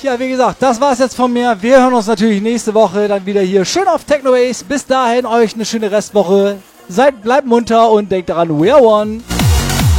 Ja, wie gesagt, das war's jetzt von mir. Wir hören uns natürlich nächste Woche dann wieder hier schön auf Technobase. Bis dahin euch eine schöne Restwoche. Bleibt munter und denkt daran, we are one.